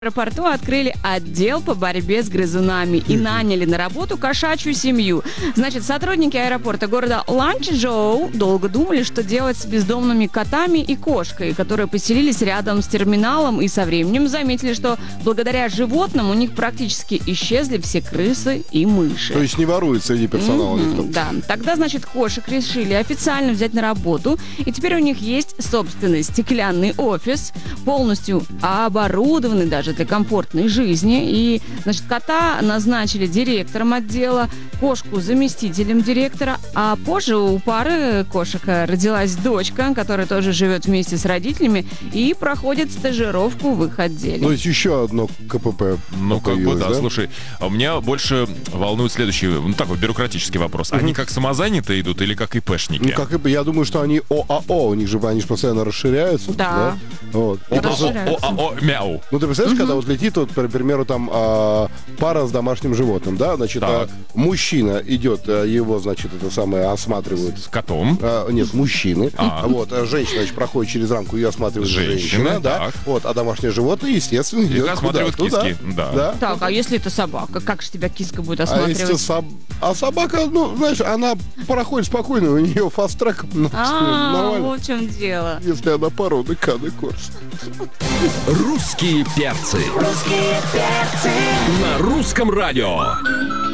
В аэропорту открыли отдел по борьбе с грызунами и наняли на работу кошачью семью. Значит, сотрудники аэропорта города Ланчжоу долго думали, что делать с бездомными котами и кошкой, которые поселились рядом с терминалом, и со временем заметили, что благодаря животным у них практически исчезли все крысы и мыши. То есть не воруют среди персонала никто? Да. Тогда, значит, кошек решили официально взять на работу, и теперь у них есть собственный стеклянный офис, полностью оборудованный даже для комфортной жизни. И, значит, кота назначили директором отдела, кошку заместителем директора, а позже у пары кошек родилась дочка, которая тоже живет вместе с родителями и проходит стажировку в их отделе. То есть еще одно КПП. Ну, как бы, да, да? слушай, а меня больше волнует следующий, ну, такой бюрократический вопрос. Они как самозанятые идут или как ИПшники? Ну, как и я думаю, что они ОАО, у них же они же постоянно расширяются. Да. Вот. ОАО мяу. Ну, ты представляешь, когда вот летит, вот, к примеру, там пара с домашним животным, да, значит, мужчина идет, его, значит, это самое, осматривают. С котом? Нет, мужчины. Вот, женщина, значит, проходит через рамку, ее осматривает женщина, да. так. Вот, а домашнее животное, естественно, идет осматривают куда? киски, Туда. да. Так, а если это собака? Как же тебя киска будет А, осматривать? если собака, ну, знаешь, она проходит спокойно, у нее фаст-трек нормально. Вот в чем дело. Если она породы Каны Корс. Русские перцы. На русском радио.